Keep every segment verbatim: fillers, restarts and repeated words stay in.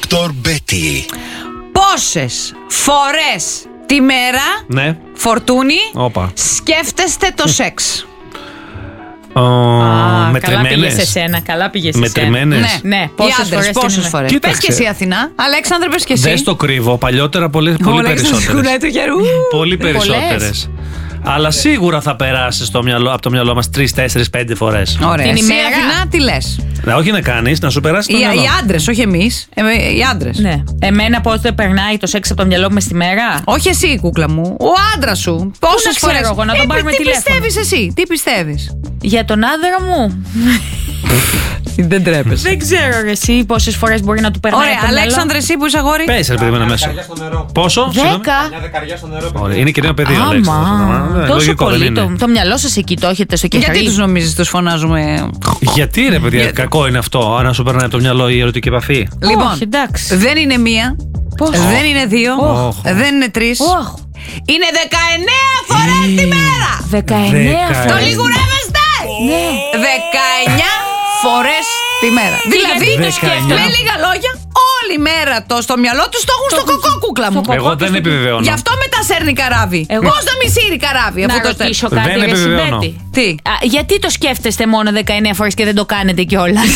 Δόκτωρ Μπέτη. Πόσες φορές τη μέρα, ναι. Φορτούνη, Όπα. σκέφτεστε το σεξ? Ο, Α, καλά πήγες μετρημένες. σε σένα, καλά πήγες σε σένα. Μετρημένες. Ναι, Ναι, οι πόσες άντρες, φορές πόσες την φορές. Κοίταξε. Πες και εσύ, Αθηνά. Αλέξανδρε, πες και εσύ. Δεν στο κρύβω. Παλιότερα πολύ, Ο πολύ Αλέξανδρος περισσότερες. κουνάει το χέρι. Ου. Πολύ Πολλές. περισσότερες. Αλλά σίγουρα θα περάσει στο μυαλό, από το μυαλό μας τρεις, τέσσερις, πέντε φορές. Ωραία. Την Εσύ, ημέρα. Αθηνά, τι λες? Ναι, όχι να κάνεις, να σου περάσει το Οι, μυαλό. οι άντρες, όχι εμείς. Ε, οι άντρες. Ναι. Εμένα πότε περνάει το σεξ από το μυαλό μου μες στη μέρα. Όχι εσύ, η κούκλα μου. Ο άντρας σου. Πόσες να ξέρω φορές. εγώ, να τον Ε, πάρουμε τι τηλέφωνο. πιστεύεις εσύ, τι πιστεύεις? Για τον άντρα μου. Δεν τρέπεσαι. Δεν ξέρω ρε, εσύ πόσες φορές μπορεί να του περνάει Ωραία, από το μυαλό. Αλέξανδρε, εσύ που είσαι αγόρι. Πες, ρε παιδί μου, ένα μέσο. Πόσο? συγγνώμη? Δέκα. Μια δεκαριά στο νερό. Ωραία, είναι και ένα παιδί ο Αλέξανδρος. Άμα. Ε, Τόσο λογικό, δεν πολύ. είναι. Το, το μυαλό σας εκεί το έχετε στο κεφάλι. Γιατί τους νομίζεις, τους φωνάζουμε? Γιατί ρε παιδιά, κακό είναι αυτό, να σου περνάει από το μυαλό η ερωτική επαφή. Λοιπόν, Όχι, εντάξει. δεν είναι μία, Πώς? δεν είναι δύο, Όχ. δεν είναι τρεις. Ωχ. Είναι δεκαεννέα φορές τη μέρα. δεκαεννέα Δέκα. Το φορές. λιγουρεύεστε! Ναι. δεκαεννέα φορές τη μέρα. Δηλαδή, γιατί το σκέφτομαι? με λίγα λόγια, όλη μέρα το στο μυαλό τους το έχουν στο κοκό, κούκλα μου. στο Εγώ δεν επιβεβαιώνω. Γι' αυτό μετά σέρνει καράβι. Εγώ- Πώς να μη σύρει καράβι Να αυτό το ρωτήσω Δεν κάτι, ρε επιβεβαιώνω. Συμπέτη. Τι? Α, γιατί το σκέφτεστε μόνο δεκαεννέα φορές και δεν το κάνετε κιόλας?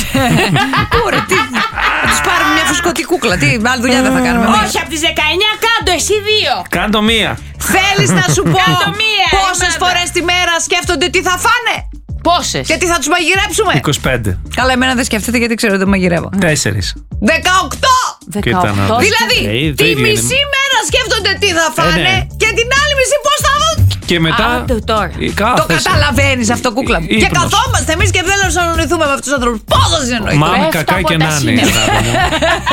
Ωραία, τι. Θα τους πάρουμε μια φουσκωτή κούκλα. Τι, άλλη δουλειά δεν θα κάνουμε εμείς. Όχι, από τις δεκαεννέα κάντο, εσύ δύο. Κάντο μία. Θέλεις να σου πω Κάντο μία, πόσες ομάδα. φορές τη μέρα σκέφτονται τι θα φάνε Πόσες? και τι θα τους μαγειρέψουμε? είκοσι πέντε. Καλά, εμένα δεν σκέφτεται γιατί ξέρω ότι δεν μαγειρεύω. Τέσσερις. δεκαοκτώ! Κοίτα να δεκαοκτώ. δεις. Δηλαδή, Ε, το τη ίδιο είναι. μισή μέρα σκέφτονται τι θα φάνε ναι. και την άλλη μισή πώς θα δουν. Και μετά. Άντε τώρα. η Το κάθεσαι. καταλαβαίνεις αυτό, κούκλα μου. Ή- Και ύπνος. καθόμαστε εμείς και δεν να συνεννοηθούμε με αυτούς τους ανθρώπους. Πώς θα συνεννοηθούμε? Μαμ Πέφτω κακά από και τα να είναι, σύννεφα. αγάπη μου.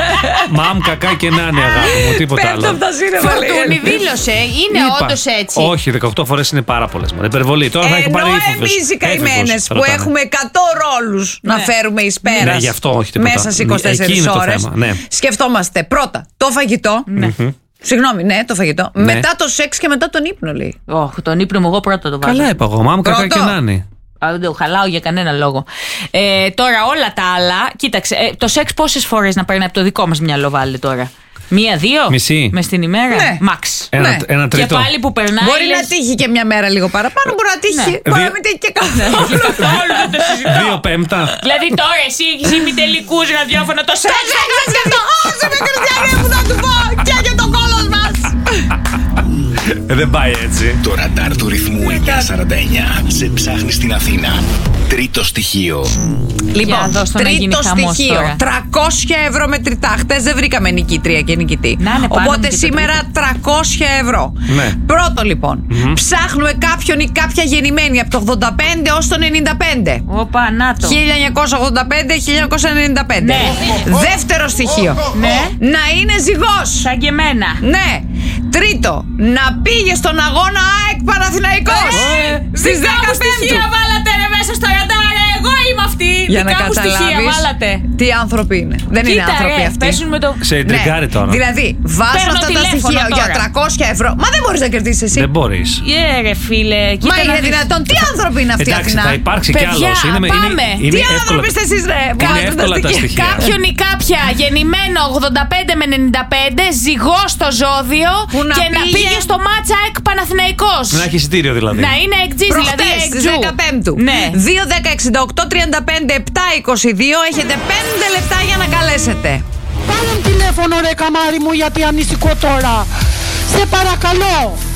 Μαμ κακά και να είναι, αγάπη μου. Τίποτα Πέφτω άλλο. από τα σύννεφα. Φορτούνη δήλωσε, είναι Είπα. όντως έτσι. Όχι, δεκαοκτώ φορές είναι πάρα πολλές. Μόνο υπερβολή. Τώρα θα έχει Ενώ πάρει ύφος. εμείς οι καημένες που έχουμε εκατό ρόλους να Ναι. φέρουμε εις πέρας Ναι, γι' αυτό όχι τίποτα. μέσα στις Εκεί είκοσι είναι το ώρες, θέμα, ναι. σκεφτόμαστε πρώτα το φαγητό. Συγγνώμη, ναι, το φαγητό. Ναι. Μετά το σεξ και μετά τον ύπνο, λέει. Όχι, τον ύπνο μου εγώ πρώτα το βάζω. Καλά είπα εγώ. Μαμ κακά Πρώτο. και να είναι. Α, δεν το χαλάω για κανένα λόγο. Ε, τώρα όλα τα άλλα, κοίταξε, ε, το σεξ πόσες φορές να παίρνει από το δικό μας μυαλό βάλε τώρα? Μία, δύο. Μισή. Μες την ημέρα. Ναι. Μαξ. Ένα, Ναι. ένα Και τρίτο. πάλι που περνάει. Μπορεί να λες, τύχει και μια μέρα λίγο παραπάνω, μπορεί να τύχει. Ναι. Μπορεί να Δύο- μην τύχει και καθόλου. καθόλου δεν το συζητάω. Δύο πέμπτα. Δηλαδή τώρα εσύ έχεις ημιτελικούς ραδιόφωνο το σεξ. Δεν σκεφτώ. Άσε με, Χριστιανέ μου, θα του πω. Και για το κόλος μας. Ε, δεν πάει έτσι. Το ραντάρ του ρυθμού εννιακόσια σαράντα εννιά σε ψάχνει στην Αθήνα. Τρίτο στοιχείο. Λοιπόν, δώσ' το να γίνει τρίτο χαμός στοιχείο. τώρα. τριακόσια ευρώ μετρητά. Χτες δεν βρήκαμε νικήτρια και νικητή. Να είναι πάνω μου Οπότε και το σήμερα τριακόσια ευρώ. Ναι. Πρώτο λοιπόν. Ψάχνουμε κάποιον ή κάποια γεννημένη από το ογδόντα πέντε ως το ενενήντα πέντε. Όπα, να το. χίλια εννιακόσια ογδόντα πέντε με χίλια εννιακόσια ενενήντα πέντε. Ναι. Δεύτερο στοιχείο. Ναι. Να είναι ζυγός. Σαν και εμένα. Ναι. Τρίτο. Να πήγε στον αγώνα ΑΕΚ Παναθηναϊκός. Στις Δικά μου δεκαπέντε. στοιχεία βάλατε ρε μέσα στο ραντάρ. Εγώ είμαι αυτή. Για να Δικά μου στοιχεία καταλάβεις βάλατε. τι άνθρωποι είναι. Δεν είναι Κοίτα άνθρωποι ρε, αυτοί. παίζουν με το... Σε εντρικάρει τώρα. Δηλαδή, βάζω Παίρνω αυτά τα τηλέφωνο στοιχεία τώρα. για τριακόσια ευρώ. Μα δεν μπορείς να κερδίσεις εσύ. Δεν μπορείς. Yeah, ρε φίλε. Μα Κοίτα να είναι δεις. δυνατόν. Τι άνθρωποι είναι αυτοί, Εντάξει, Αθηνά? θα υπάρξει κι Παιδιά, άλλος. Είναι, είναι, πάμε. είναι Τι εύκολα άνθρωποι τα- είστε εσείς, ρε? Είναι Βγάζετε εύκολα τα στοιχεία. Κάποιον ή κάποια γεννημένο ογδόντα πέντε με ενενήντα πέντε, ζυγό στο ζώδιο Που να και να πήγε- πήγε στο μάτσα εκ Παναθηναϊκός. Να έχει εισιτήριο δηλαδή. Να είναι εκτζής, δηλαδή Προχτές, στις εκτζού. δεκαπέμπτου. Ναι. δύο δέκα εξήντα οκτώ τριάντα πέντε επτά είκοσι δύο. Έχετε πέντε λεπτά για να καλέσετε. Πάρε τηλέφωνο ρε καμάρι μου γιατί ανησυχώ τώρα. Σε παρακαλώ.